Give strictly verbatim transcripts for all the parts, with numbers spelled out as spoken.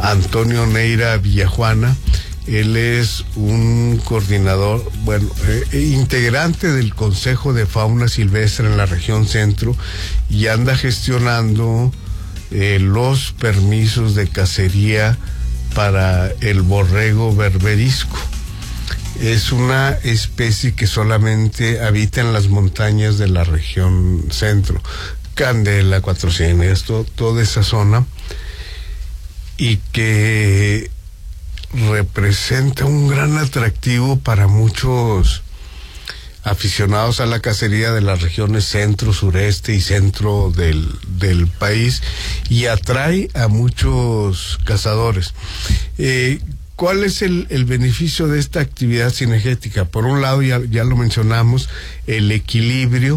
Antonio Neira Villajuana. Él es un coordinador, bueno, eh, integrante del Consejo de Fauna Silvestre en la región centro y anda gestionando eh, los permisos de cacería para el borrego berberisco. Es una especie que solamente habita en las montañas de la región centro, Candela, Cuatro Ciénegas, to, toda esa zona, y que representa un gran atractivo para muchos aficionados a la cacería de las regiones centro, sureste y centro del, del país, y atrae a muchos cazadores. Eh, ¿Cuál es el, el beneficio de esta actividad cinegética? Por un lado, ya, ya lo mencionamos, el equilibrio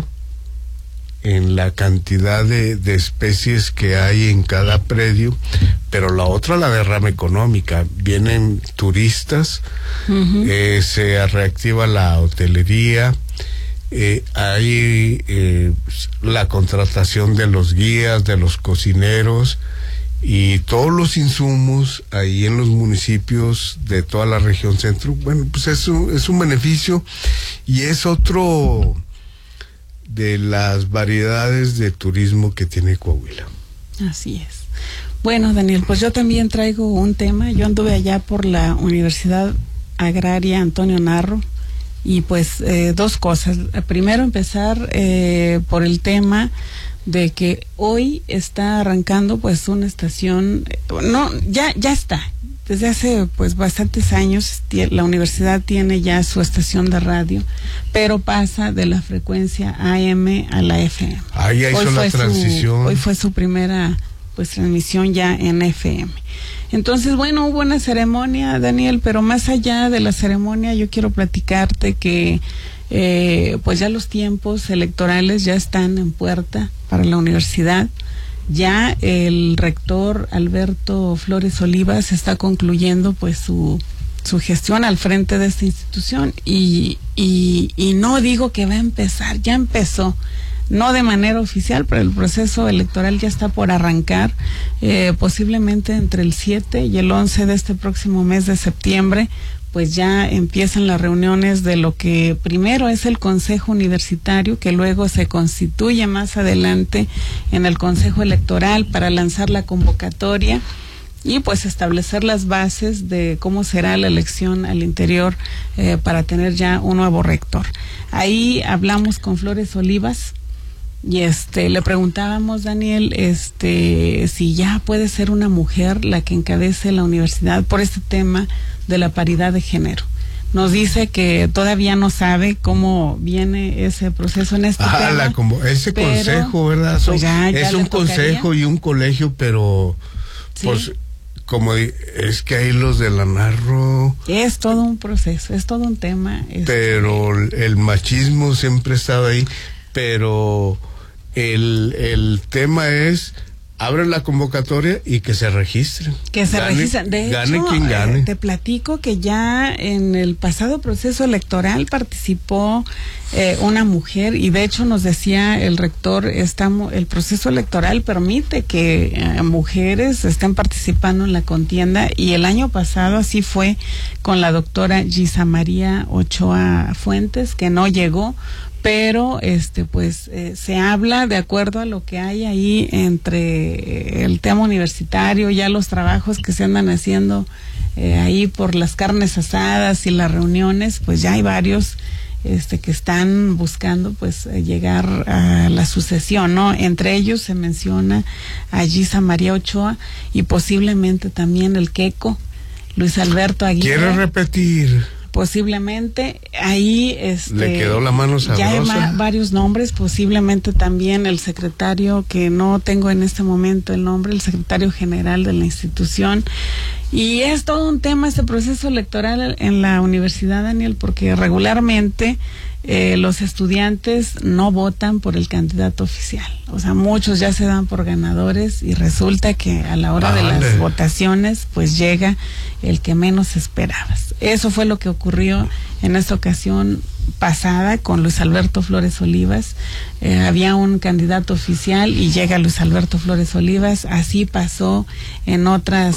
en la cantidad de, de especies que hay en cada predio, pero la otra, la derrama económica. Vienen turistas, uh-huh. eh, se reactiva la hotelería, eh, hay eh, la contratación de los guías, de los cocineros, y todos los insumos ahí en los municipios de toda la región centro. Bueno, pues es un, es un beneficio, y es otro de las variedades de turismo que tiene Coahuila. Así es. Bueno, Daniel, pues yo también traigo un tema. Yo anduve allá por la Universidad Agraria Antonio Narro, y pues eh, dos cosas. Primero, empezar eh, por el tema de que hoy está arrancando pues una estación, no, ya ya está. Desde hace pues bastantes años la universidad tiene ya su estación de radio, pero pasa de la frecuencia A M a la F M. Ahí hizo la transición. Su, hoy fue su primera pues transmisión ya en F M. Entonces, bueno, hubo una ceremonia, Daniel, pero más allá de la ceremonia yo quiero platicarte que eh, pues ya los tiempos electorales ya están en puerta para la universidad. Ya el rector Alberto Flores Olivas está concluyendo pues su su gestión al frente de esta institución, y, y, y no digo que va a empezar, ya empezó, no de manera oficial, pero el proceso electoral ya está por arrancar, eh, posiblemente entre el siete y el once de este próximo mes de septiembre, pues ya empiezan las reuniones de lo que primero es el Consejo Universitario, que luego se constituye más adelante en el Consejo Electoral para lanzar la convocatoria y pues establecer las bases de cómo será la elección al interior eh, para tener ya un nuevo rector. Ahí hablamos con Flores Olivas y este le preguntábamos, Daniel, este si ya puede ser una mujer la que encabece la universidad por este tema de la paridad de género. Nos dice que todavía no sabe cómo viene ese proceso en este ah, tema. La, como ese pero, consejo, ¿verdad? Pues ya, ya es un consejo y un colegio, pero ¿sí? Pues como es que ahí los de la Narro... Es todo un proceso, es todo un tema. Este... Pero el machismo siempre estaba ahí, pero el, el tema es... Abren la convocatoria y que se registren. Que se registren. De gane hecho, quien gane. Eh, te platico que ya en el pasado proceso electoral participó eh, una mujer, y de hecho nos decía el rector, estamos, el proceso electoral permite que eh, mujeres estén participando en la contienda, y el año pasado así fue con la doctora Gisa María Ochoa Fuentes, que no llegó, pero este pues eh, se habla de acuerdo a lo que hay ahí entre el tema universitario, ya los trabajos que se andan haciendo eh, ahí por las carnes asadas y las reuniones, pues ya hay varios este que están buscando pues llegar a la sucesión, ¿no? Entre ellos se menciona a Gisa María Ochoa y posiblemente también el queco Luis Alberto Aguirre. ¿Quiere repetir? Posiblemente ahí este le quedó la mano sabrosa. Ya hay ma- varios nombres, posiblemente también el secretario, que no tengo en este momento el nombre, el secretario general de la institución. Y es todo un tema este proceso electoral en la universidad, Daniel, porque regularmente eh, los estudiantes no votan por el candidato oficial. O sea, muchos ya se dan por ganadores y resulta que a la hora vale. de las votaciones pues llega el que menos esperabas. Eso fue lo que ocurrió en esta ocasión pasada con Luis Alberto Flores Olivas. Eh, había un candidato oficial y llega Luis Alberto Flores Olivas. Así pasó en otras